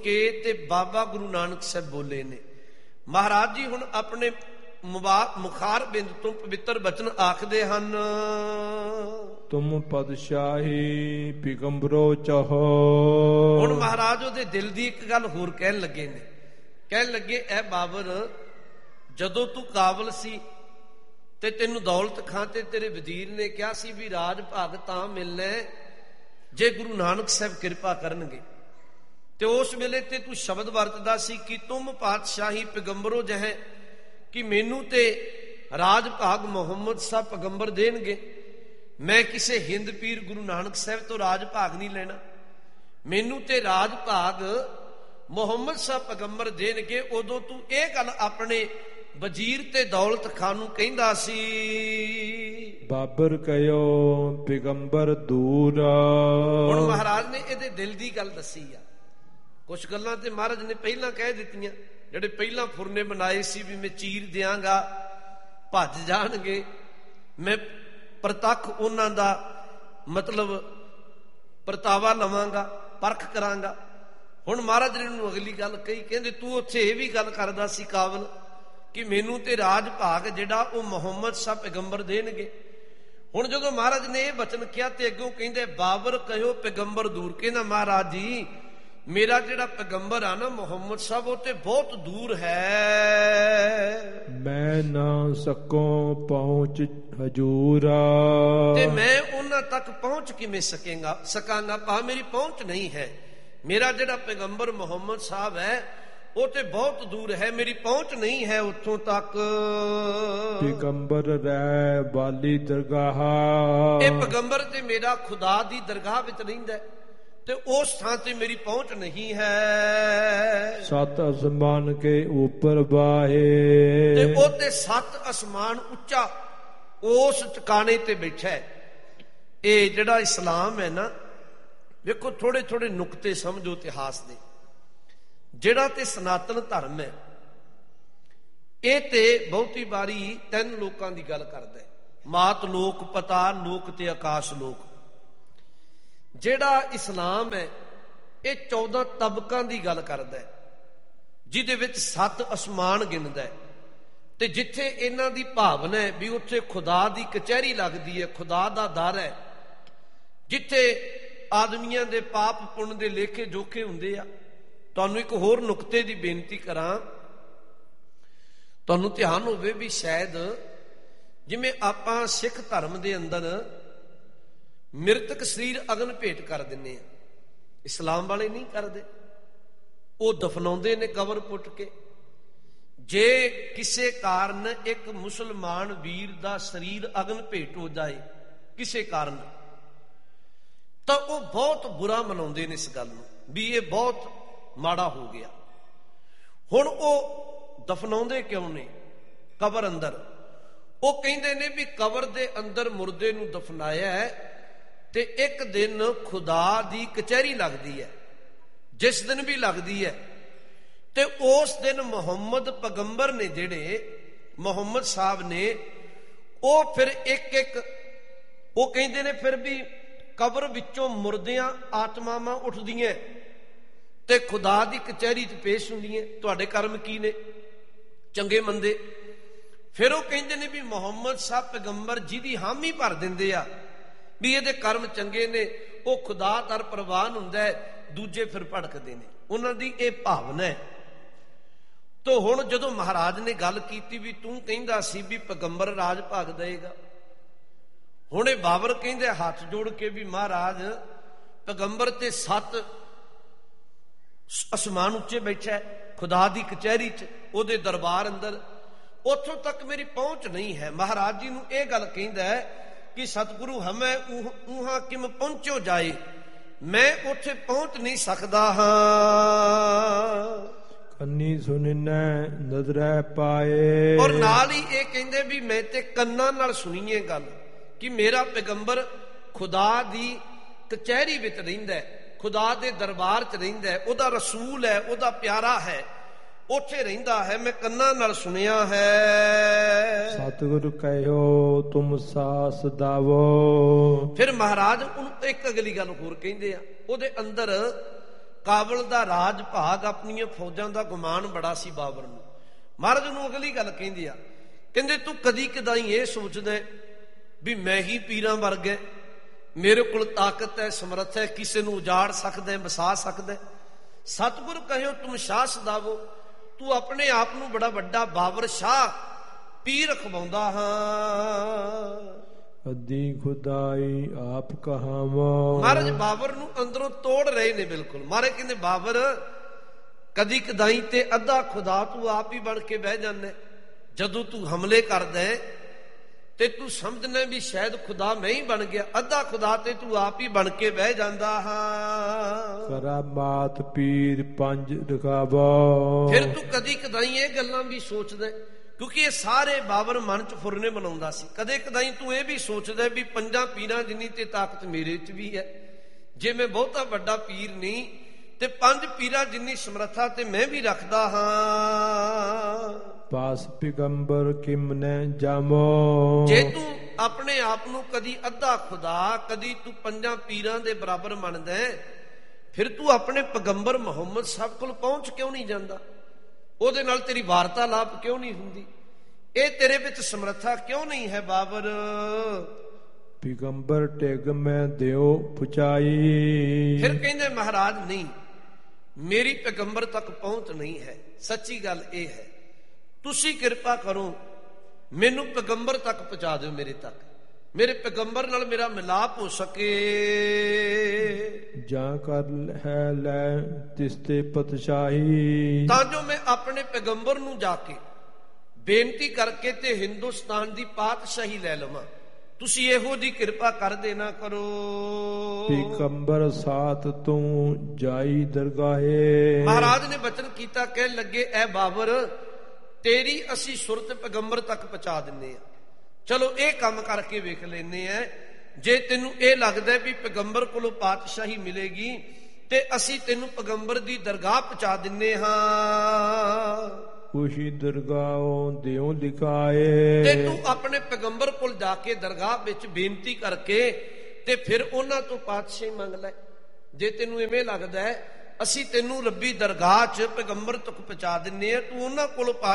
ਕੇ ਤੇ ਬਾਬਾ ਗੁਰੂ ਨਾਨਕ ਸਾਹਿਬ ਬੋਲੇ ਨੇ। ਮਹਾਰਾਜ ਜੀ ਹੁਣ ਆਪਣੇ ਮੁਖਾਰ ਬਿੰਦ ਤੋਂ ਪਵਿੱਤਰ ਬਚਨ ਆਖਦੇ ਹਨ। ਤੁਮ ਪਦਸ਼ਾਹੀ ਪਿਗੰਬਰੋ ਚਾਹੋ। ਹੁਣ ਮਹਾਰਾਜ ਉਹਦੇ ਦਿਲ ਦੀ ਇੱਕ ਗੱਲ ਹੋਰ ਕਹਿਣ ਲੱਗੇ ਨੇ। ਕਹਿਣ ਲੱਗੇ, ਐ ਬਾਬਰ, ਜਦੋਂ ਤੂੰ ਕਾਬਲ ਸੀ ਤੇ ਤੈਨੂੰ ਦੌਲਤ ਖਾਂ ਤੇ ਤੇਰੇ ਵਜ਼ੀਰ ਨੇ ਕਿਹਾ ਸੀ ਵੀ ਰਾਜ ਭਾਗ ਤਾਂ ਮਿਲਣਾ ਜੇ ਗੁਰੂ ਨਾਨਕ ਸਾਹਿਬ ਕਿਰਪਾ ਕਰਨਗੇ, ਤੇ ਉਸ ਵੇਲੇ ਤੇ ਤੂੰ ਸ਼ਬਦ ਵਰਤਦਾ ਸੀ ਕਿ ਤੁਮ ਪਾਤਸ਼ਾਹੀ ਪੈਗੰਬਰੋ ਜਹੈ, ਕਿ ਮੈਨੂੰ ਤੇ ਰਾਜ ਭਾਗ ਮੁਹੰਮਦ ਸਾਹਿਬ ਪੈਗੰਬਰ ਦੇਣਗੇ। ਮੈਂ ਕਿਸੇ ਹਿੰਦ ਪੀਰ ਗੁਰੂ ਨਾਨਕ ਸਾਹਿਬ ਤੋਂ ਰਾਜ ਭਾਗ ਨਹੀਂ ਲੈਣਾ, ਮੈਨੂੰ ਤੇ ਰਾਜ ਭਾਗ ਮੁਹੰਮਦ ਸਾਹਿਬ ਪੈਗੰਬਰ ਦੇਣਗੇ। ਉਦੋਂ ਤੂੰ ਇਹ ਗੱਲ ਆਪਣੇ ਵਜ਼ੀਰ ਤੇ ਦੌਲਤ ਖਾਨ ਨੂੰ ਕਹਿੰਦਾ ਸੀ। ਬਾਬਰ ਕਹਿਓ ਪੈਗੰਬਰ ਦੂਰ। ਹੁਣ ਮਹਾਰਾਜ ਨੇ ਇਹਦੇ ਦਿਲ ਦੀ ਗੱਲ ਦੱਸੀ ਆ। ਕੁਛ ਗੱਲਾਂ ਤੇ ਮਹਾਰਾਜ ਨੇ ਪਹਿਲਾਂ ਕਹਿ ਦਿੱਤੀਆਂ, ਜਿਹੜੇ ਪਹਿਲਾਂ ਫੁਰਨੇ ਬਣਾਏ ਸੀ ਵੀ ਮੈਂ ਚੀਰ ਦਿਆਂਗਾ, ਭੱਜ ਜਾਣਗੇ, ਮੈਂ ਪ੍ਰਤੱਖ ਉਹਨਾਂ ਦਾ ਮਤਲਬ ਪਰਤਾਵਾ ਲਵਾਂਗਾ, ਪਰਖ ਕਰਾਂਗਾ। ਹੁਣ ਮਹਾਰਾਜ ਨੇ ਉਹਨੂੰ ਅਗਲੀ ਗੱਲ ਕਹੀ, ਕਹਿੰਦੇ ਤੂੰ ਉੱਥੇ ਇਹ ਵੀ ਗੱਲ ਕਰਦਾ ਸੀ ਕਾਬਲ ਕਿ ਮੈਨੂੰ ਤੇ ਰਾਜ ਭਾਗ ਜਿਹੜਾ ਉਹ ਮੁਹੰਮਦ ਸਾਹਿਬ ਪੈਗੰਬਰ ਦੇਣਗੇ। ਹੁਣ ਜਦੋਂ ਮਹਾਰਾਜ ਨੇ ਇਹ ਬਚਨ ਕਿਹਾ ਤੇ ਅੱਗੋਂ ਕਹਿੰਦੇ ਬਾਬਰ ਕਹਿਓ ਪੈਗੰਬਰ ਦੂਰ। ਕਹਿੰਦਾ ਮਹਾਰਾਜ ਜੀ, ਮੇਰਾ ਜਿਹੜਾ ਪੈਗੰਬਰ ਆ ਨਾ ਮੁਹੰਮਦ ਸਾਹਿਬ, ਉਹ ਤੇ ਬਹੁਤ ਦੂਰ ਹੈ, ਮੈਂ ਨਾ ਸਕੋ ਪਹੁੰਚ ਹਜੂਰਾ, ਤੇ ਮੈਂ ਉਹਨਾਂ ਤੱਕ ਪਹੁੰਚ ਕਿਵੇਂ ਸਕਾਂਗਾ, ਭਾਵੇਂ ਮੇਰੀ ਪਹੁੰਚ ਨਹੀਂ ਹੈ। ਮੇਰਾ ਜਿਹੜਾ ਪੈਗੰਬਰ ਮੁਹੰਮਦ ਸਾਹਿਬ ਹੈ ਉਹ ਤੇ ਬਹੁਤ ਦੂਰ ਹੈ, ਮੇਰੀ ਪਹੁੰਚ ਨਹੀਂ ਹੈ ਉੱਥੋਂ ਤੱਕ। ਪੈਗੰਬਰ ਰਹਿ ਬਾਲੀ ਦਰਗਾਹ, ਇਹ ਪੈਗੰਬਰ ਤੇ ਮੇਰਾ ਖੁਦਾ ਦੀ ਦਰਗਾਹ ਵਿੱਚ ਰਹਿੰਦਾ ਤੇ ਉਸ ਥਾਂ ਤੇ ਮੇਰੀ ਪਹੁੰਚ ਨਹੀਂ ਹੈ। ਸੱਤ ਅਸਮਾਨ ਕੇ ਉੱਪਰ ਬਾਹੇ, ਤੇ ਉਹ ਤੇ 7 ਅਸਮਾਨ ਉੱਚਾ ਉਸ ਟਿਕਾਣੇ ਤੇ ਬੈਠਾ ਹੈ। ਇਹ ਜਿਹੜਾ ਇਸਲਾਮ ਹੈ ਨਾ, ਵੇਖੋ ਥੋੜੇ ਥੋੜੇ ਨੁਕਤੇ ਸਮਝੋ ਇਤਿਹਾਸ ਦੇ। ਜਿਹੜਾ ਤੇ ਸਨਾਤਨ ਧਰਮ ਹੈ ਇਹ ਤੇ ਬਹੁਤੀ ਵਾਰੀ 3 ਲੋਕਾਂ ਦੀ ਗੱਲ ਕਰਦਾ ਹੈ, ਮਾਤ ਲੋਕ, ਪਤਾ ਲੋਕ ਤੇ ਆਕਾਸ਼ ਲੋਕ। ਜਿਹੜਾ ਇਸਲਾਮ ਹੈ ਇਹ 14 ਤਬਕਾਂ ਦੀ ਗੱਲ ਕਰਦਾ ਹੈ, ਜਿਹਦੇ ਵਿੱਚ 7 ਅਸਮਾਨ ਗਿਣਦਾ ਹੈ। ਤੇ ਜਿੱਥੇ ਇਹਨਾਂ ਦੀ ਭਾਵਨਾ ਹੈ ਵੀ ਉੱਥੇ ਖੁਦਾ ਦੀ ਕਚਹਿਰੀ ਲੱਗਦੀ ਹੈ, ਖੁਦਾ ਦਾ ਦਰ ਹੈ, ਜਿੱਥੇ ਆਦਮੀਆਂ ਦੇ ਪਾਪ ਪੁੰਨ ਦੇ ਲੇਖੇ ਜੋਖੇ ਹੁੰਦੇ ਆ। ਤੁਹਾਨੂੰ ਇੱਕ ਹੋਰ ਨੁਕਤੇ ਦੀ ਬੇਨਤੀ ਕਰਾਂ, ਤੁਹਾਨੂੰ ਧਿਆਨ ਹੋਵੇ ਵੀ ਸ਼ਾਇਦ ਜਿਵੇਂ ਆਪਾਂ ਸਿੱਖ ਧਰਮ ਦੇ ਅੰਦਰ ਮਿਰਤਕ ਸਰੀਰ ਅਗਨ ਭੇਟ ਕਰ ਦਿੰਦੇ ਆ, ਇਸਲਾਮ ਵਾਲੇ ਨਹੀਂ ਕਰਦੇ। ਉਹ ਦਫਨਾਉਂਦੇ ਨੇ ਕਬਰ ਪੁੱਟ ਕੇ। ਜੇ ਕਿਸੇ ਕਾਰਨ ਇੱਕ ਮੁਸਲਮਾਨ ਵੀਰ ਦਾ ਸਰੀਰ ਅਗਨ ਭੇਟ ਹੋ ਜਾਏ ਕਿਸੇ ਕਾਰਨ, ਤਾਂ ਉਹ ਬਹੁਤ ਬੁਰਾ ਮਨਾਉਂਦੇ ਨੇ ਇਸ ਗੱਲ ਨੂੰ ਵੀ ਇਹ ਬਹੁਤ ਮਾੜਾ ਹੋ ਗਿਆ। ਹੁਣ ਉਹ ਦਫਨਾਉਂਦੇ ਕਿਉਂ ਨੇ ਕਬਰ ਅੰਦਰ? ਉਹ ਕਹਿੰਦੇ ਨੇ ਵੀ ਕਬਰ ਦੇ ਅੰਦਰ ਮੁਰਦੇ ਨੂੰ ਦਫਨਾਇਆ ਹੈ ਤੇ ਇੱਕ ਦਿਨ ਖੁਦਾ ਦੀ ਕਚਹਿਰੀ ਲੱਗਦੀ ਹੈ, ਜਿਸ ਦਿਨ ਵੀ ਲੱਗਦੀ ਹੈ। ਤੇ ਉਸ ਦਿਨ ਮੁਹੰਮਦ ਪੈਗੰਬਰ ਨੇ, ਜਿਹੜੇ ਮੁਹੰਮਦ ਸਾਹਿਬ ਨੇ, ਉਹ ਫਿਰ ਇੱਕ ਉਹ ਕਹਿੰਦੇ ਨੇ ਫਿਰ ਵੀ ਕਬਰ ਵਿੱਚੋਂ ਮੁਰਦਿਆਂ ਆਤਮਾਵਾਂ ਉੱਠਦੀਆਂ ਤੇ ਖੁਦਾ ਦੀ ਕਚਹਿਰੀ 'ਚ ਪੇਸ਼ ਹੁੰਦੀਆਂ, ਤੁਹਾਡੇ ਕਰਮ ਕੀ ਨੇ, ਚੰਗੇ ਮੰਦੇ। ਫਿਰ ਉਹ ਕਹਿੰਦੇ ਨੇ ਵੀ ਮੁਹੰਮਦ ਸਾਹਿਬ ਪੈਗੰਬਰ ਜਿਹਦੀ ਹਾਮੀ ਭਰ ਦਿੰਦੇ ਆ ਵੀ ਇਹਦੇ ਕਰਮ ਚੰਗੇ ਨੇ, ਉਹ ਖੁਦਾ ਦਰ ਪ੍ਰਵਾਨ ਹੁੰਦਾ ਹੈ, ਦੂਜੇ ਫਿਰ ਭੜਕਦੇ ਨੇ। ਉਹਨਾਂ ਦੀ ਇਹ ਭਾਵਨਾ ਹੈ। ਤੋ ਹੁਣ ਜਦੋਂ ਮਹਾਰਾਜ ਨੇ ਗੱਲ ਕੀਤੀ ਵੀ ਤੂੰ ਕਹਿੰਦਾ ਸੀ ਵੀ ਪੈਗੰਬਰ ਰਾਜ ਭਾਗ ਦੇਗਾ, ਹੁਣ ਇਹ ਬਾਬਰ ਕਹਿੰਦੇ ਹੱਥ ਜੋੜ ਕੇ ਵੀ ਮਹਾਰਾਜ ਪੈਗੰਬਰ ਤੇ 7 ਅਸਮਾਨ ਉੱਚੇ ਬੈਠਾ ਹੈ ਖੁਦਾ ਦੀ ਕਚਹਿਰੀ 'ਚ, ਉਹਦੇ ਦਰਬਾਰ ਅੰਦਰ, ਉੱਥੋਂ ਤੱਕ ਮੇਰੀ ਪਹੁੰਚ ਨਹੀਂ ਹੈ। ਮਹਾਰਾਜ ਜੀ ਨੂੰ ਇਹ ਗੱਲ ਕਹਿੰਦਾ ਹੈ ਕਿ ਸਤਿਗੁਰੂ ਹਮੈ ਉਹਾਂ ਕਿਮ ਪਹੁੰਚੋ ਜਾਏ, ਮੈਂ ਉੱਥੇ ਪਹੁੰਚ ਨਹੀਂ ਸਕਦਾ ਹਾਂ। ਕੰਨੀ ਸੁਣਨੈ ਨਜ਼ਰੈ ਪਾਏ, ਔਰ ਨਾਲ ਹੀ ਇਹ ਕਹਿੰਦੇ ਵੀ ਮੈਂ ਤੇ ਕੰਨਾਂ ਨਾਲ ਸੁਣੀਏ ਗੱਲ ਕਿ ਮੇਰਾ ਪੈਗੰਬਰ ਖੁਦਾ ਦੀ ਕਚਹਿਰੀ ਵਿੱਚ ਰਹਿੰਦਾ ਹੈ, ਖੁਦਾ ਦੇ ਦਰਬਾਰ 'ਚ ਰਹਿੰਦਾ ਹੈ, ਉਹਦਾ ਰਸੂਲ ਹੈ, ਉਹਦਾ ਪਿਆਰਾ ਹੈ, ਉੱਥੇ ਰਹਿੰਦਾ ਹੈ, ਮੈਂ ਕੰਨਾਂ ਨਾਲ ਸੁਣਿਆ ਹੈ। ਸਤਿਗੁਰੂ ਕਹਿਓ ਤੁਮ ਸਾਸ ਦਾਵੋ। ਫਿਰ ਮਹਾਰਾਜ ਉਹਨੂੰ ਇੱਕ ਅਗਲੀ ਗੱਲ ਹੋਰ ਕਹਿੰਦੇ ਆ, ਉਹਦੇ ਅੰਦਰ ਕਾਬਲ ਦਾ ਰਾਜ ਭਾਗ ਆਪਣੀਆਂ ਫੌਜਾਂ ਦਾ ਗੁਮਾਨ ਬੜਾ ਸੀ ਬਾਬਰ ਨੂੰ। ਮਹਾਰਾਜ ਨੂੰ ਅਗਲੀ ਗੱਲ ਕਹਿੰਦੇ ਆ, ਕਹਿੰਦੇ ਤੂੰ ਕਦੀ ਕਦਾਈ ਇਹ ਸੋਚਦਾ ਵੀ ਮੈਂ ਹੀ ਪੀਰਾਂ ਵਰਗਾ, ਮੇਰੇ ਕੋਲ ਤਾਕਤ ਹੈ, ਸਮਰੱਥ ਹੈ, ਕਿਸੇ ਨੂੰ ਉਜਾੜ ਸਕਦਾ, ਵਸਾ ਸਕਦਾ। ਸਤਿਗੁਰ ਕਹਿਓ ਤੁਮ ਸ਼ਾਹ ਸਦਾਵੋ, ਤੂੰ ਆਪਣੇ ਆਪ ਨੂੰ ਬੜਾ ਵੱਡਾ ਬਾਬਰ ਸ਼ਾਹ ਪੀਰ ਅਖਵਾਉਂਦਾ ਹਾਂ। ਅੱਧੀ ਖੁਦਾਈ ਆਪ ਕਹਾਵਾਂ। ਮਹਾਰਾਜ ਬਾਬਰ ਨੂੰ ਅੰਦਰੋਂ ਤੋੜ ਰਹੇ ਨੇ ਬਿਲਕੁਲ। ਮਹਾਰਾਜ ਕਹਿੰਦੇ ਬਾਬਰ ਕਦੀ ਕਦਾਈ ਤੇ ਅੱਧਾ ਖੁਦਾ ਤੂੰ ਆਪ ਹੀ ਬਣ ਕੇ ਬਹਿ ਜਾਂਦਾ। ਜਦੋਂ ਤੂੰ ਹਮਲੇ ਕਰਦਾ ਤੇ ਤੂੰ ਸਮਝਣਾ ਵੀ ਸ਼ਾਇਦ ਖੁਦਾ ਮੈਂ ਹੀ ਬਣ ਗਿਆ, ਅੱਧਾ ਖੁਦਾ ਤੇ ਤੂੰ ਆਪ ਹੀ ਬਣ ਕੇ ਬਹਿ ਜਾਂਦਾ ਹਾਂ। ਕਰਾਮਾਤ ਪੀਰ ਪੰਜ ਰਕਾਬਾ। ਫਿਰ ਤੂੰ ਕਦੀ ਕਦਾਈ ਇਹ ਗੱਲਾਂ ਵੀ ਸੋਚਦਾ, ਕਿਉਂਕਿ ਇਹ ਸਾਰੇ ਬਾਬਰ ਮਨ ਚ ਫੁਰਨੇ ਬਣਾਉਂਦਾ ਸੀ। ਕਦੇ ਕਦਾਈ ਤੂੰ ਇਹ ਵੀ ਸੋਚਦਾ ਵੀ ਪੰਜਾਂ ਪੀਰਾਂ ਜਿੰਨੀ ਤੇ ਤਾਕਤ ਮੇਰੇ ਚ ਵੀ ਹੈ, ਜੇ ਮੈਂ ਬਹੁਤਾ ਵੱਡਾ ਪੀਰ ਨਹੀਂ ਤੇ ਪੰਜ ਪੀਰਾਂ ਜਿੰਨੀ ਸਮਰੱਥਾ ਤੇ ਮੈਂ ਵੀ ਰੱਖਦਾ ਹਾਂ। ਪਾਸ ਪੈਗੰਬਰ ਕਿਮਨੇ ਜਾਮੋ। ਜੇ ਤੂੰ ਆਪਣੇ ਆਪ ਨੂੰ ਕਦੀ ਅੱਧਾ ਖੁਦਾ, ਕਦੀ ਤੂੰ ਪੰਜਾਂ ਪੀਰਾਂ ਦੇ ਬਰਾਬਰ ਮੰਨਦਾ, ਫਿਰ ਤੂੰ ਆਪਣੇ ਪੈਗੰਬਰ ਮੁਹੰਮਦ ਸਾਹਿਬ ਕੋਲ ਪਹੁੰਚ ਕਿਉਂ ਨਹੀਂ ਜਾਂਦਾ? ਉਹਦੇ ਨਾਲ ਤੇਰੀ ਵਾਰਤਾਲਾਪ ਕਿਉਂ ਨਹੀਂ ਹੁੰਦੀ? ਇਹ ਤੇਰੇ ਵਿੱਚ ਸਮਰੱਥਾ ਕਿਉਂ ਨਹੀਂ ਹੈ ਬਾਬਰ? ਪੈਗੰਬਰ ਟਿਗ ਮੈਂ ਦਿਓ ਪੁਚਾਈ। ਫਿਰ ਕਹਿੰਦੇ ਮਹਾਰਾਜ ਨਹੀਂ, ਮੇਰੀ ਪੈਗੰਬਰ ਤੱਕ ਪਹੁੰਚ ਨਹੀਂ ਹੈ। ਸੱਚੀ ਗੱਲ ਇਹ ਹੈ, ਤੁਸੀਂ ਕਿਰਪਾ ਕਰੋ ਮੈਨੂੰ ਪੈਗੰਬਰ ਤੱਕ ਪਹੁੰਚਾ ਦਿਓ, ਮੇਰੇ ਤੱਕ, ਮੇਰੇ ਪੈਗੰਬਰ ਨਾਲ ਮੇਰਾ ਮਿਲਾਪ ਹੋ ਸਕੇ। ਜਾਂ ਕਰ ਹੈ ਲੈ ਤਿਸਤੇ ਪਤਸ਼ਾਹੀ। ਤਾਂ ਜੋ ਮੈਂ ਆਪਣੇ ਪੈਗੰਬਰ ਨੂੰ ਜਾ ਕੇ ਬੇਨਤੀ ਕਰਕੇ ਤੇ ਹਿੰਦੁਸਤਾਨ ਦੀ ਪਾਤਸ਼ਾਹੀ ਲੈ ਲਵਾਂ। ਤੁਸੀਂ ਇਹੋ ਜੀ ਕਿਰਪਾ ਕਰ ਦੇਣਾ ਕਰੋ। ਪੈਗੰਬਰ ਸਾਥ ਤੂੰ ਜਾਈ ਦਰਗਾਹੇ। ਮਹਾਰਾਜ ਨੇ ਬਚਨ ਕੀਤਾ, ਕਹਿਣ ਲੱਗੇ ਐ ਬਾਬਰ ਤੇਰੀ ਅਸੀਂ ਸੁਰਤ ਪੈਗੰਬਰ ਤੱਕ ਪਹੁੰਚਾ ਦਿੰਨੇ ਆ। ਚਲੋ ਇਹ ਕੰਮ ਕਰਕੇ ਵੇਖ ਲੈਨੇ ਆ, ਜੇ ਤੈਨੂੰ ਇਹ ਲੱਗਦਾ ਵੀ ਪੈਗੰਬਰ ਕੋਲੋਂ ਪਾਤਸ਼ਾਹੀ ਮਿਲੇਗੀ ਤੇ ਅਸੀਂ ਤੈਨੂੰ ਪੈਗੰਬਰ ਦੀ ਦਰਗਾਹ ਪਹੁੰਚਾ ਦਿੰਨੇ ਹਾਂ। ਉਸ਼ੀ ਦਰਗਾਹੋਂ ਦਿਓ ਲਿਖਾਏ। ਤੇ ਤੂੰ ਆਪਣੇ ਪੈਗੰਬਰ ਕੋਲ ਜਾ ਕੇ ਦਰਗਾਹ ਵਿੱਚ ਬੇਨਤੀ ਕਰਕੇ ਤੇ ਫਿਰ ਉਹਨਾਂ ਤੋਂ ਪਾਤਸ਼ਾਹੀ ਮੰਗ ਲੈ। ਜੇ ਤੈਨੂੰ ਇਵੇਂ ਲੱਗਦਾ ਅਸੀਂ ਤੈਨੂੰ ਰੱਬੀ ਦਰਗਾਹ 'ਚ ਪੈਗੰਬਰ ਤੱਕ ਪਹੁੰਚਾ ਦਿੰਨੇ ਆ, ਤੂੰ ਉਹਨਾਂ ਕੋਲ